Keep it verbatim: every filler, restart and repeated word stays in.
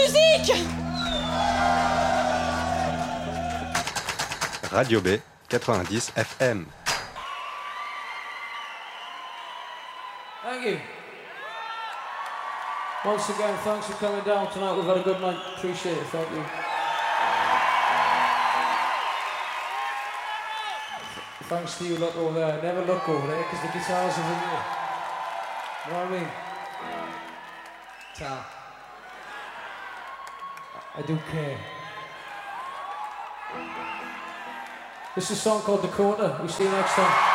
musique! Radio B, quatre-vingt-dix F M. Thank you. Once again, thanks for coming down tonight. We've had a good night. Appreciate it. Thank you. Thanks to you lot over there. Never look over there because the guitars are in there. You know what I mean? Ta. I do care. This is a song called Dakota. We'll see you next time.